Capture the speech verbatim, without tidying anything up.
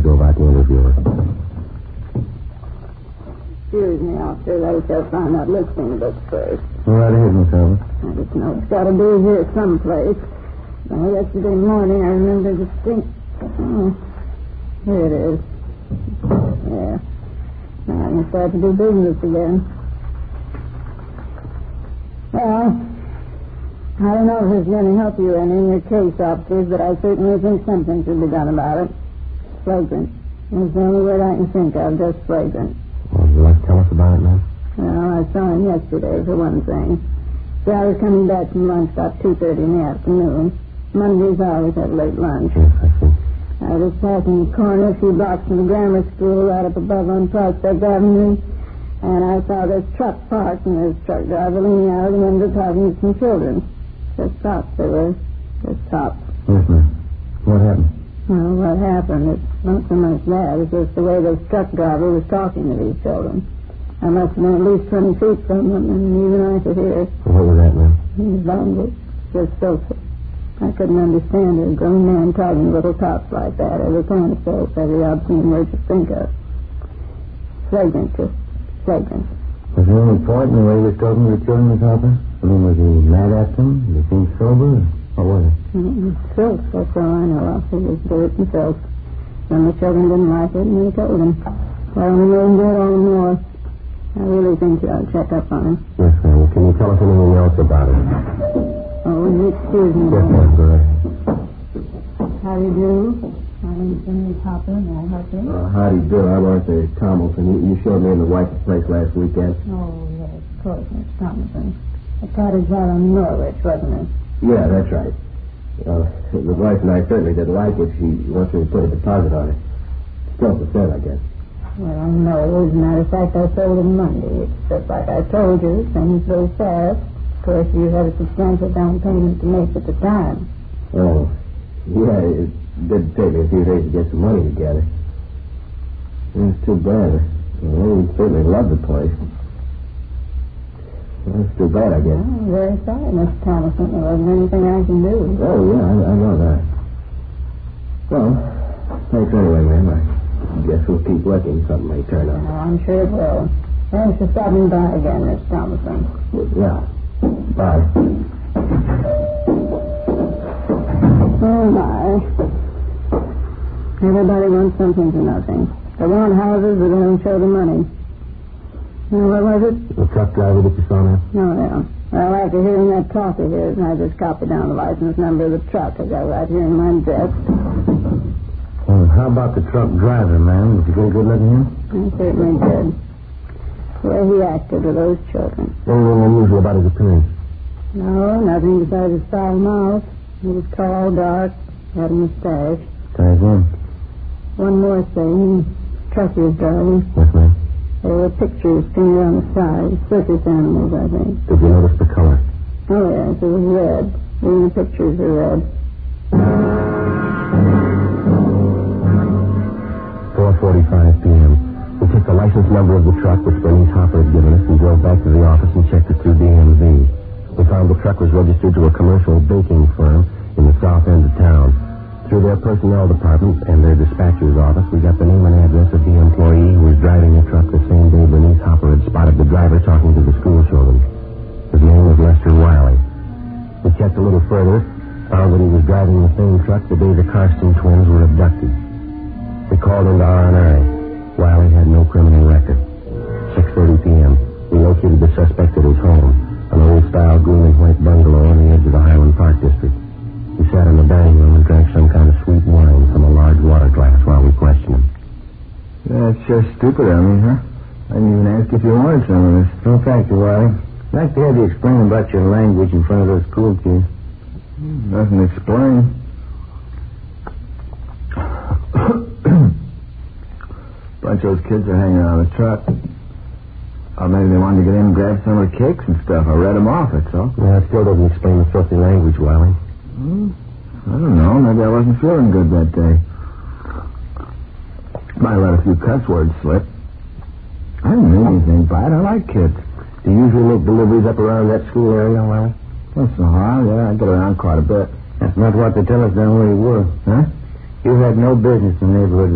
drove out to interview her. Excuse me, officer. I shall find out listening books first. Go right ahead, Miss Albert. I just know it's got to be here someplace. Well, yesterday morning, I remember distinct... Oh, here it is. Yeah. Now I can start to do business again. Well, I don't know if it's going to help you any in your case, officers, but I certainly think something should be done about it. Flagrant. It's the only word I can think of, just flagrant. Well, would you like to tell us about it, ma'am? Well, I saw him yesterday, for one thing. So I was coming back from lunch about two thirty in the afternoon. Mondays I always have late lunch. Yes, I see. I was passing the corner a few blocks from the grammar school right up above on Prospect Avenue, and I saw this truck parked and this truck driver leaning out of the window talking to some children. Just tops they were. Just tops. Yes, ma'am. What happened? Well, what happened? It's not so much that. It's just the way this truck driver was talking to these children. I must have been at least twenty feet from them, and even I could hear. Well, what was that, ma'am? He was language. Just so I couldn't understand a grown man talking to little tots like that. Every kind of soap, every obscene word you think of. Flagrant, just flagrant. Was there any point in the way he was talking to the children, Miss Harper? I mean, was he mad at them? Did he seem sober? Or what was it? Mm-hmm. Filth, that's all I know of. It was dirt and filth. When the children didn't like it, and he told them. Well, we made him do it all the more. I really think you ought to check up on him. Yes, ma'am. Can you tell us anything else about it? Oh, will you excuse me? Yes, ma'am. Go ahead. How do you do? My name's Henry Hopper. May I help you? Uh, how do you do? I'm Arthur Tomlinson. You, you showed me in the White's place last weekend. Oh, yes, of course, Miss Tomlinson. The cottage out on Norwich, wasn't it? Yeah, that's right. Uh, the wife and I certainly didn't like it. She wants me to put a deposit on it. twelve percent, I guess. Well, no. As a matter of fact, I sold it Monday. It's just like I told you. Things go fast. Of course, you had a substantial down payment to make at the time. Oh, yeah, it did take me a few days to get some money together. It's too bad. Well, we certainly love the place. Well, it's too bad, I guess. Oh, I'm very sorry, Mister Thomason. There wasn't anything I can do. Oh, yeah, I, I know that. Well, thanks anyway, ma'am. I guess we'll keep looking. Something may turn up. Oh, I'm sure it will. Thanks for stopping by again, Mister Thomason. Well, yeah. Bye. Oh, my. Everybody wants something for nothing. They want houses, but they don't show the money. Now, what was it? The truck driver that you saw now? No, yeah. Well, after hearing that talk of his, I just copied down the license number of the truck I got right here in my desk. Well, how about the truck driver, ma'am? Did you get a good look at him? I certainly did. The way he acted with those children. Anything unusual about his appearance? No, nothing besides his foul mouth. He was tall, dark, had a mustache. Thanks, ma'am. One more thing. The truck he was driving. Yes, ma'am. There were pictures painted on the side. Circus animals, I think. Did you notice the color? Oh, yes, it was red. Even the pictures are red. four forty-five p.m. We took the license number of the truck which Bernice Hopper had given us and drove back to the office and checked it through D M V. We found the truck was registered to a commercial baking firm in the south end of town. Through their personnel department and their dispatcher's office, we got the name and address of the employee who was driving the truck the same day Bernice Hopper had spotted the driver talking to the school children. His name was Lester Wiley. We checked a little further, found that he was driving the same truck the day the Karsten twins were abducted. We called into R and I. Wiley had no criminal record. six thirty p.m. We located the suspect at his home, an old-style green and white bungalow on the edge of the Highland Park district. He sat in the dining room and drank some kind of sweet wine from a large water glass while we questioned him. That's just stupid of me, huh? I didn't even ask if you wanted some of this. No, thank you, Wiley. I'd like to have you explain about your language in front of those school kids. Nothing to explain. Bunch of those kids are hanging out of the truck. Or maybe they wanted to get in and grab some of the cakes and stuff. I read them off, that's all. Yeah, it still doesn't explain the filthy language, Wiley. Hmm. I don't know. Maybe I wasn't feeling good that day. Might have let a few cuss words slip. I didn't mean anything by it. I like kids. Do you usually make deliveries up around that school area, Wiley? Once in a while, yeah. I get around quite a bit. That's not what they tell us down where you were. Huh? You had no business in the neighborhood